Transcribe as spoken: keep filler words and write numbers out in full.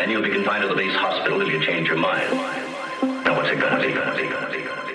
you'll be confined to the base hospital if you change your mind. Now, what's it gonna be? Gonna be? Gonna be? Gonna be?